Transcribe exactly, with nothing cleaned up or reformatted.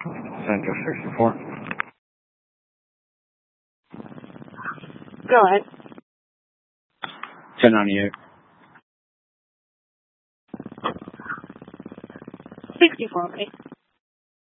Center sixty-four. Go ahead. ten ninety-eight. sixty-four, okay.